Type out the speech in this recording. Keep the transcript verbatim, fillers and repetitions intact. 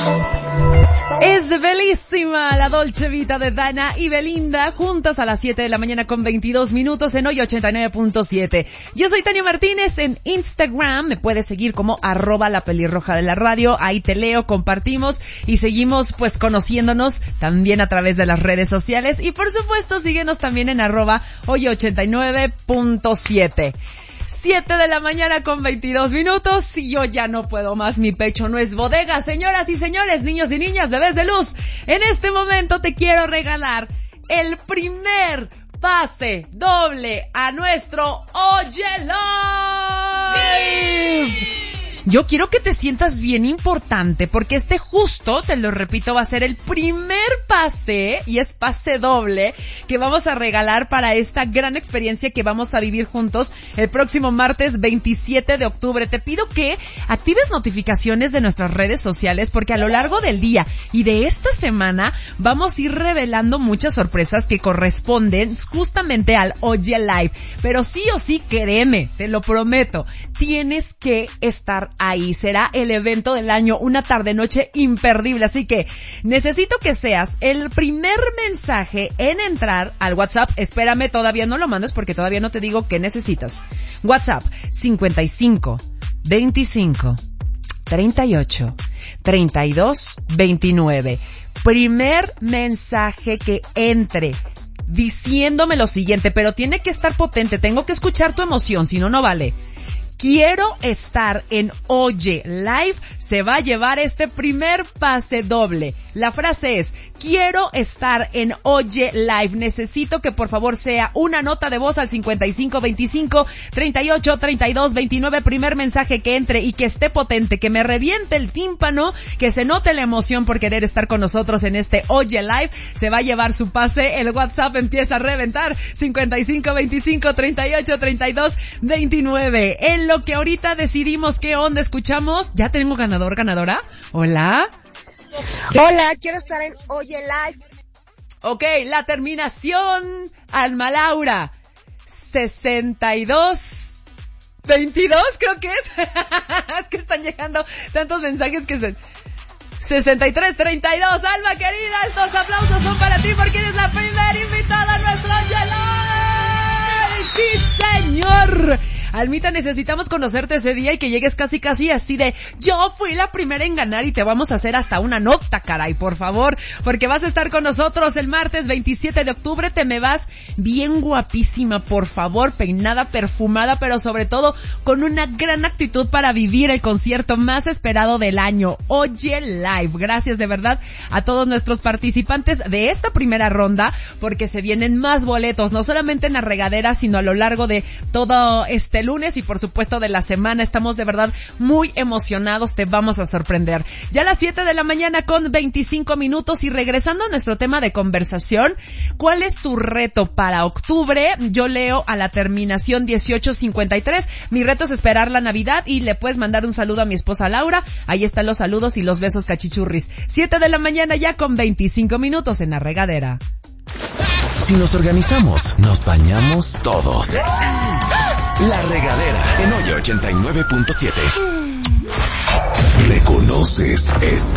Es bellísima la Dolce Vita de Dana y Belinda, juntas a las siete de la mañana con veintidós minutos en Hoy ochenta y nueve punto siete. Yo soy Tania Martínez en Instagram, me puedes seguir como arroba la pelirroja de la radio, ahí te leo, compartimos y seguimos pues conociéndonos también a través de las redes sociales y por supuesto síguenos también en arroba Hoy ochenta y nueve punto siete. siete de la mañana con veintidós minutos y yo ya no puedo más, mi pecho no es bodega. Señoras y señores, niños y niñas, bebés de luz, en este momento te quiero regalar el primer pase doble a nuestro Oye Live. Yo quiero que te sientas bien importante porque este justo, te lo repito, va a ser el primer pase, y es pase doble, que vamos a regalar para esta gran experiencia que vamos a vivir juntos el próximo martes veintisiete de octubre. Te pido que actives notificaciones de nuestras redes sociales porque a lo largo del día y de esta semana vamos a ir revelando muchas sorpresas que corresponden justamente al Oye Live. Pero sí o sí, créeme, te lo prometo, tienes que estar ahí. Será el evento del año, una tarde-noche imperdible. Así que necesito que seas el primer mensaje en entrar al WhatsApp. Espérame, todavía no lo mandes porque todavía no te digo qué necesitas. WhatsApp cincuenta y cinco, veinticinco, treinta y ocho, treinta y dos, veintinueve. Primer mensaje que entre diciéndome lo siguiente, pero tiene que estar potente. Tengo que escuchar tu emoción, si no, no vale. Quiero estar en Oye Live, se va a llevar este primer pase doble. La frase es, quiero estar en Oye Live. Necesito que por favor sea una nota de voz al cincuenta y cinco, veinticinco, treinta y ocho, treinta y dos, veintinueve. Primer mensaje que entre y que esté potente, que me reviente el tímpano, que se note la emoción por querer estar con nosotros en este Oye Live. Se va a llevar su pase, el WhatsApp empieza a reventar, cincuenta y cinco, veinticinco, treinta y ocho, treinta y dos, veintinueve. En lo que ahorita decidimos qué onda escuchamos, ya tengo ganador, ganadora. Hola. Hola, quiero estar en Oye Live. Ok, la terminación, Alma Laura, sesenta y dos, veintidós creo que es. Es que están llegando tantos mensajes que se... sesenta y tres, treinta y dos, Alma querida, estos aplausos son para ti porque eres la primera invitada a nuestro Oye Live. ¡Sí, señor! Almita, necesitamos conocerte ese día y que llegues casi casi así de, yo fui la primera en ganar y te vamos a hacer hasta una nota, caray, por favor, porque vas a estar con nosotros el martes veintisiete de octubre, te me vas bien guapísima, por favor, peinada, perfumada, pero sobre todo con una gran actitud para vivir el concierto más esperado del año, Oye Live. Gracias de verdad a todos nuestros participantes de esta primera ronda, porque se vienen más boletos, no solamente en la regadera, sino a lo largo de todo este lunes y por supuesto de la semana. Estamos de verdad muy emocionados, te vamos a sorprender. Ya a las siete de la mañana con veinticinco minutos y regresando a nuestro tema de conversación, ¿cuál es tu reto para octubre? Yo leo a la terminación dieciocho cincuenta y tres, mi reto es esperar la Navidad y le puedes mandar un saludo a mi esposa Laura, ahí están los saludos y los besos cachichurris. siete de la mañana ya con veinticinco minutos en la regadera. Si nos organizamos, nos bañamos todos. La regadera en Hoy ochenta y nueve punto siete. ¿Reconoces esto?